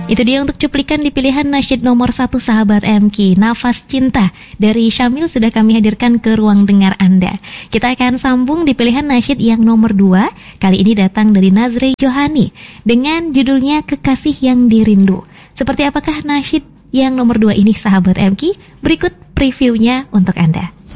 Itu dia untuk cuplikan di pilihan nasyid nomor 1 sahabat MK, Nafas Cinta dari Syamil sudah kami hadirkan ke ruang dengar Anda. Kita akan sambung di pilihan nasyid yang nomor 2. Kali ini datang dari Nazri Johani dengan judulnya Kekasih yang Dirindu. Seperti apakah nasyid yang nomor 2 ini sahabat MK? Berikut previewnya untuk Anda.